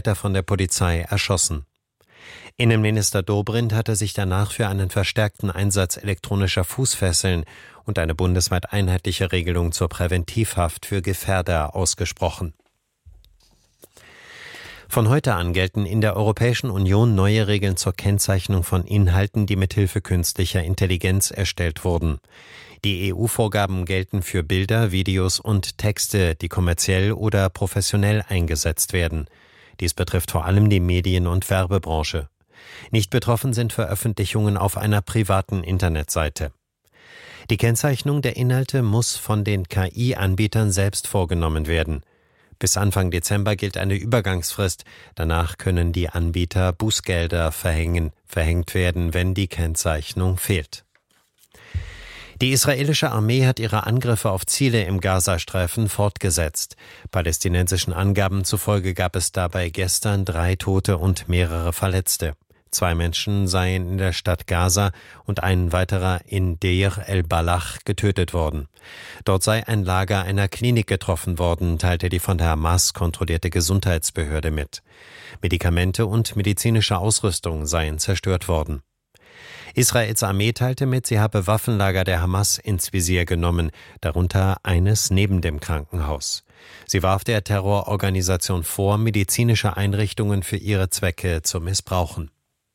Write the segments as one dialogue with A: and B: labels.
A: später von der Polizei erschossen. Innenminister Dobrindt hatte sich danach für einen verstärkten Einsatz elektronischer Fußfesseln und eine bundesweit einheitliche Regelung zur Präventivhaft für Gefährder ausgesprochen. Von heute an gelten in der Europäischen Union neue Regeln zur Kennzeichnung von Inhalten, die mithilfe künstlicher Intelligenz erstellt wurden. Die EU-Vorgaben gelten für Bilder, Videos und Texte, die kommerziell oder professionell eingesetzt werden. Dies betrifft vor allem die Medien- und Werbebranche. Nicht betroffen sind Veröffentlichungen auf einer privaten Internetseite. Die Kennzeichnung der Inhalte muss von den KI-Anbietern selbst vorgenommen werden. Bis Anfang Dezember gilt eine Übergangsfrist. Danach können die Anbieter Bußgelder verhängt werden, wenn die Kennzeichnung fehlt. Die israelische Armee hat ihre Angriffe auf Ziele im Gazastreifen fortgesetzt. Palästinensischen Angaben zufolge gab es dabei gestern 3 Tote und mehrere Verletzte. 2 Menschen seien in der Stadt Gaza und ein weiterer in Deir el-Balach getötet worden. Dort sei ein Lager einer Klinik getroffen worden, teilte die von der Hamas kontrollierte Gesundheitsbehörde mit. Medikamente und medizinische Ausrüstung seien zerstört worden. Israels Armee teilte mit, sie habe Waffenlager der Hamas ins Visier genommen, darunter eines neben dem Krankenhaus. Sie warf der Terrororganisation vor, medizinische Einrichtungen für ihre Zwecke zu missbrauchen.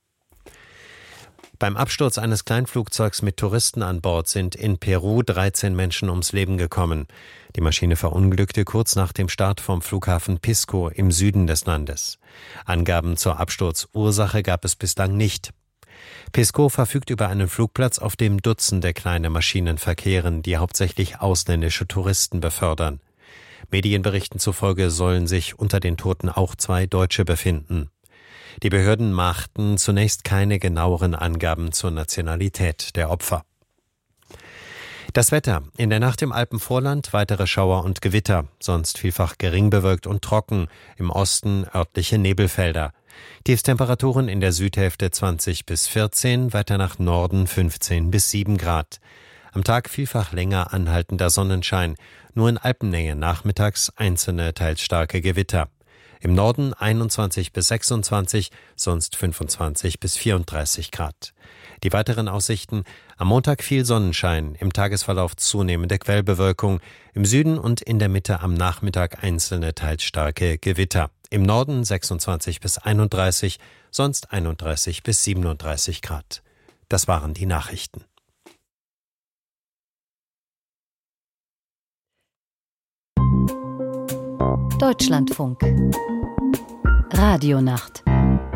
A: Beim Absturz eines Kleinflugzeugs mit Touristen an Bord sind in Peru 13 Menschen ums Leben gekommen. Die Maschine verunglückte kurz nach dem Start vom Flughafen Pisco im Süden des Landes. Angaben zur Absturzursache gab es bislang nicht. Pisco verfügt über einen Flugplatz, auf dem Dutzende kleine Maschinen verkehren, die hauptsächlich ausländische Touristen befördern. Medienberichten zufolge sollen sich unter den Toten auch 2 Deutsche befinden. Die Behörden machten zunächst keine genaueren Angaben zur Nationalität der Opfer. Das Wetter. In der Nacht im Alpenvorland weitere Schauer und Gewitter, sonst vielfach gering bewölkt und trocken, im Osten örtliche Nebelfelder. Tiefstemperaturen in der Südhälfte 20 bis 14, weiter nach Norden 15 bis 7 Grad. Am Tag vielfach länger anhaltender Sonnenschein, nur in Alpennähe nachmittags einzelne, teils starke Gewitter. Im Norden 21 bis 26, sonst 25 bis 34 Grad. Die weiteren Aussichten: am Montag viel Sonnenschein, im Tagesverlauf zunehmende Quellbewölkung, im Süden und in der Mitte am Nachmittag einzelne, teils starke Gewitter. Im Norden 26 bis 31, sonst 31 bis 37 Grad. Das waren die Nachrichten.
B: Deutschlandfunk Radionacht.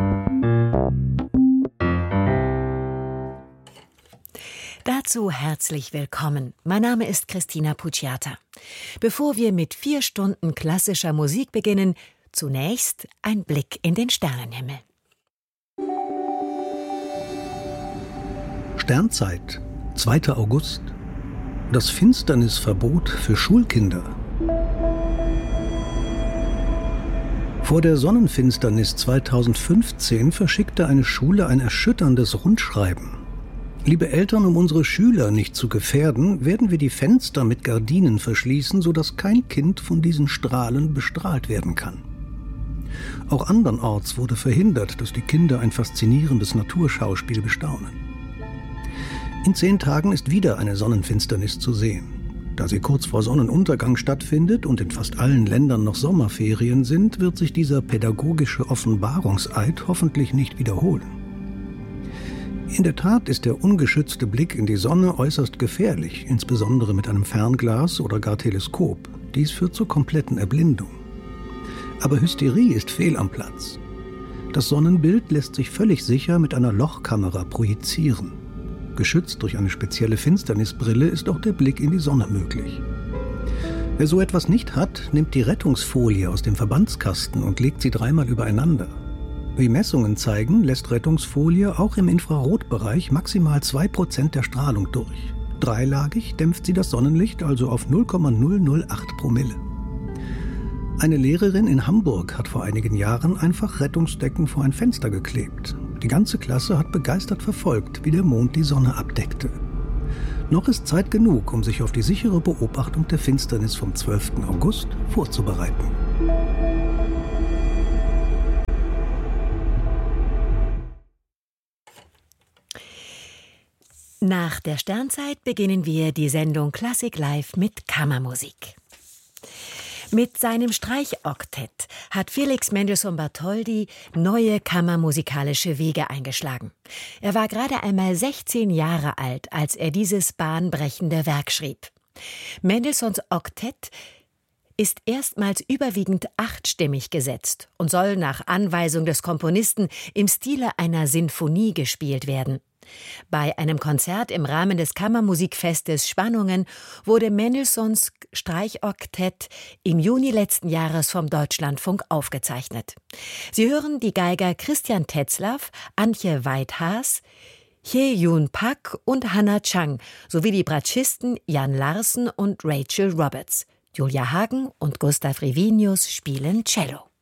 C: Dazu herzlich willkommen. Mein Name ist Christina Pucciata. Bevor wir mit 4 Stunden klassischer Musik beginnen, zunächst ein Blick in den Sternenhimmel.
D: Sternzeit, 2. August. Das Finsternisverbot für Schulkinder. Vor der Sonnenfinsternis 2015 verschickte eine Schule ein erschütterndes Rundschreiben. Liebe Eltern, um unsere Schüler nicht zu gefährden, werden wir die Fenster mit Gardinen verschließen, sodass kein Kind von diesen Strahlen bestrahlt werden kann. Auch andernorts wurde verhindert, dass die Kinder ein faszinierendes Naturschauspiel bestaunen. In 10 Tagen ist wieder eine Sonnenfinsternis zu sehen. Da sie kurz vor Sonnenuntergang stattfindet und in fast allen Ländern noch Sommerferien sind, wird sich dieser pädagogische Offenbarungseid hoffentlich nicht wiederholen. In der Tat ist der ungeschützte Blick in die Sonne äußerst gefährlich, insbesondere mit einem Fernglas oder gar Teleskop. Dies führt zur kompletten Erblindung. Aber Hysterie ist fehl am Platz. Das Sonnenbild lässt sich völlig sicher mit einer Lochkamera projizieren. Geschützt durch eine spezielle Finsternisbrille ist auch der Blick in die Sonne möglich. Wer so etwas nicht hat, nimmt die Rettungsfolie aus dem Verbandskasten und legt sie 3-mal übereinander. Wie Messungen zeigen, lässt Rettungsfolie auch im Infrarotbereich maximal 2% der Strahlung durch. 3-lagig dämpft sie das Sonnenlicht also auf 0,008 Promille. Eine Lehrerin in Hamburg hat vor einigen Jahren einfach Rettungsdecken vor ein Fenster geklebt. Die ganze Klasse hat begeistert verfolgt, wie der Mond die Sonne abdeckte. Noch ist Zeit genug, um sich auf die sichere Beobachtung der Finsternis vom 12. August vorzubereiten.
C: Nach der Sternzeit beginnen wir die Sendung Klassik Live mit Kammermusik. Mit seinem Streichoktett hat Felix Mendelssohn Bartholdy neue kammermusikalische Wege eingeschlagen. Er war gerade einmal 16 Jahre alt, als er dieses bahnbrechende Werk schrieb. Mendelssohns Oktett ist erstmals überwiegend achtstimmig gesetzt und soll nach Anweisung des Komponisten im Stile einer Sinfonie gespielt werden. Bei einem Konzert im Rahmen des Kammermusikfestes Spannungen wurde Mendelssohns Streichoktett im Juni letzten Jahres vom Deutschlandfunk aufgezeichnet. Sie hören die Geiger Christian Tetzlaff, Antje Weithaas, Hye-Jun Pak und Hannah Chang sowie die Bratschisten Jan Larsen und Rachel Roberts. Julia Hagen und Gustav Rivinius spielen Cello.